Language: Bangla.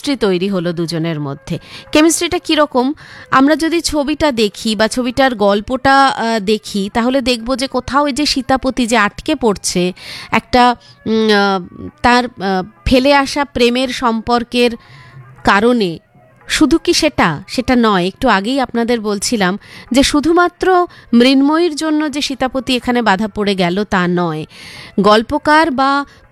কেমিস্ট্রি তৈরি হলো দুজনের মধ্যে। কেমিস্ট্রিটা কীরকম, আমরা যদি ছবিটা দেখি বা ছবিটার গল্পটা দেখি, তাহলে দেখব যে কোথাও এই যে সীতাপতি যে আটকে পড়ছে একটা তার ফেলে আসা প্রেমের সম্পর্কের কারণে, শুধু কি সেটা নয়, একটু আগেই আপনাদের বলছিলাম যে শুধুমাত্র মৃন্ময়ীর জন্য যে সীতাপতি এখানে বাধা পড়ে গেল তা নয়, গল্পকার বা